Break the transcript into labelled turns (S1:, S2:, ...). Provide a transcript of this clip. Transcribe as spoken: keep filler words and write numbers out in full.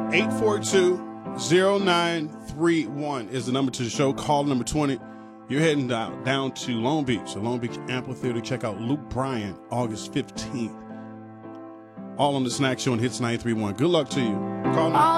S1: eight four two, zero nine three one is the number to the show. Call number twenty. You're heading down, down to Long Beach, the Long Beach Amphitheater. Check out Luke Bryan, August fifteenth. All on the Snack Show and Hits nine three one. Good luck to you. Call now.